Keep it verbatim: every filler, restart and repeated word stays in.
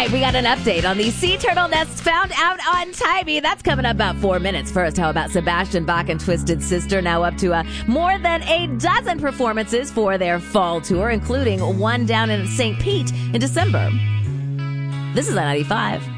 right, we got an update on the sea turtle nests found out on Tybee. That's coming up about four minutes. First, how about Sebastian Bach and Twisted Sister now up to uh, more than a dozen performances for their fall tour, including one down in Saint Pete in December. This is I ninety-five.